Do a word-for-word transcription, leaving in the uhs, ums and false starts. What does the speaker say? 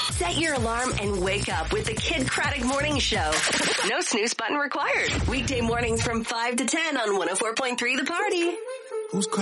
Set your alarm and wake up with the Kid Craddock Morning Show. No snooze button required. Weekday mornings from five to ten on one oh four point three The Party. Who's